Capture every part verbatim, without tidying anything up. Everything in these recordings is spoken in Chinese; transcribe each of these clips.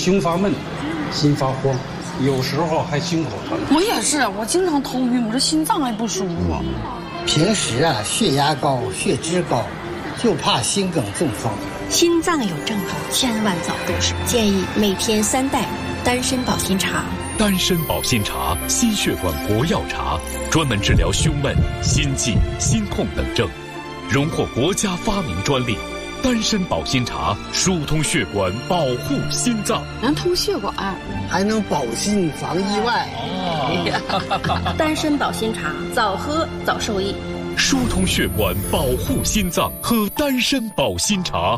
胸发闷，心发慌，有时候还心口疼。 我也是，我经常头晕，我这心脏还不舒服。 平时啊，血压高，血脂高，就怕心梗中风。 心脏有症状，千万早重视。建议每天三袋丹参保心茶。 丹参保心茶，心血管活药茶，专门治疗胸闷、心悸、心痛等症，荣获国家发明专利。丹参保心茶疏通血管，保护心脏， 能通血管， 还能保心防意外。 哦、丹参保心茶，早喝早受益。 疏通血管，保护心脏，喝丹参保心茶。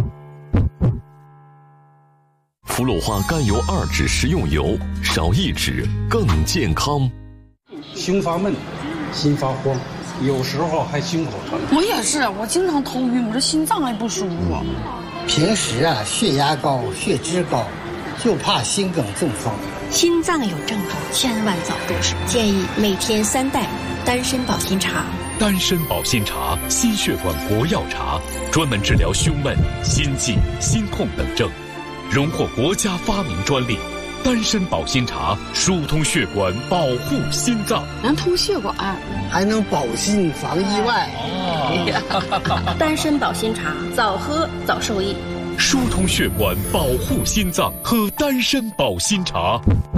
氟洛花甘油二酯食用油，少一酯更健康。 胸发闷，心发慌，有时候还心口疼。 我也是，我经常头晕，我这心脏还不舒服。 平时啊，血压高，血脂高，就怕心梗中风。 心脏有症状，千万早重视。建议每天三袋丹参保心茶。 丹参保心茶，心血管活药茶，专门治疗胸闷、心悸、心痛等症，荣获国家发明专利。丹参保心茶疏通血管，保护心脏， 能通血管， 还能保心防意外。 哦、丹参保心茶，早喝早受益。 疏通血管，保护心脏，喝丹参保心茶。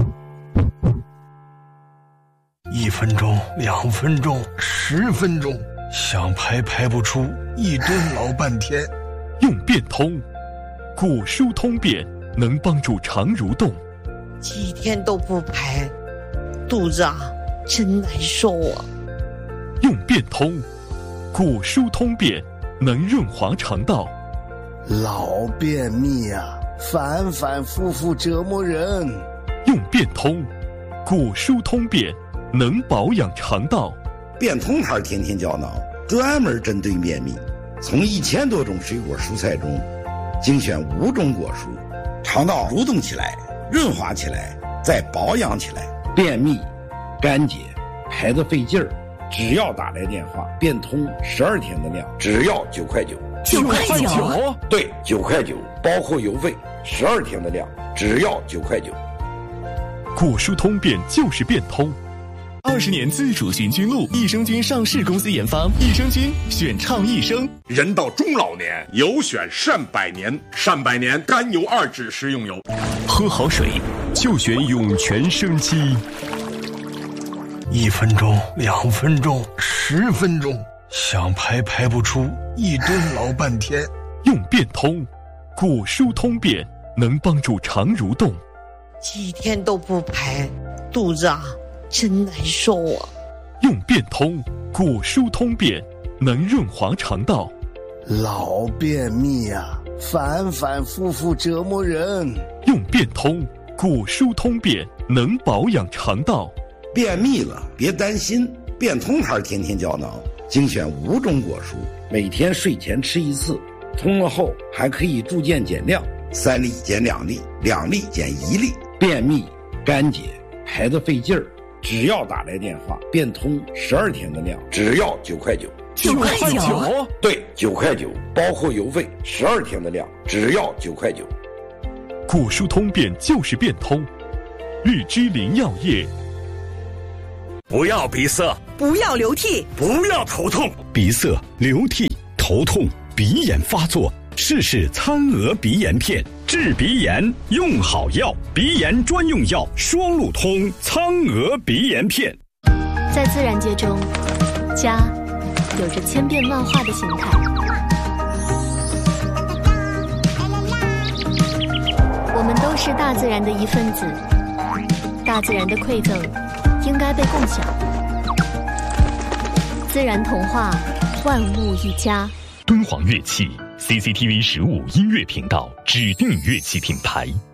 一分钟，两分钟，十分钟，想排排不出，一蹲老半天。 用变通，骨疏通便，能帮助肠蠕动。 几天都不排，肚子啊真难受啊。 用变通，骨疏通便，能润滑肠道。 老便秘啊，反反复复折磨人。 用变通，骨疏通便，能保养肠道。 变通牌天天胶囊专门针对便秘，从一千多种水果蔬菜中精选五种果蔬，肠道蠕动起来，润滑起来，再保养起来。便秘、干结、排得费劲儿，只要打来电话，变通十二天的量，只要九块九。 九块九？ 对，九块九，包括邮费，十二天的量，只要九块九。 骨疏通便就是变通。 二十年自主寻菌露，益生菌上市公司研发，益生菌选倡益生。 人到中老年，有选善百年，善百年甘油二酯食用油。 喝好水就选涌泉生机。 一分钟，两分钟，十分钟，想排排不出，一蹲老半天。 用变通，骨疏通便，能帮助肠蠕动。 几天都不排，肚子啊真难受啊。 用变通，骨疏通便，能润滑肠道。 老便秘啊，反反复复折磨人。 用变通，骨疏通便，能保养肠道。 便秘了别担心，变通牌天天胶囊精选五种果蔬，每天睡前吃一次，通了后还可以逐渐减量，三粒减两粒，两粒减一粒。便秘、干结、排得费劲儿，只要打来电话，变通十二天的量，只要九块九。 九块九？ 对，九块九，包括邮费，十二天的量，只要九块九。 骨疏通便就是变通，绿芝林药业。 不要鼻塞， 不要流涕， 不要头痛。 鼻塞、流涕、头痛、鼻炎发作，试试餐鹅鼻炎片，治鼻炎用好药，鼻炎专用药双路通苍鹅鼻炎片。 在自然界中，家有着千变万化的形态。我们都是大自然的一份子，大自然的馈赠应该被共享。自然童话，万物一家。 敦煌乐器 C C T V 十五音乐频道指定乐器品牌。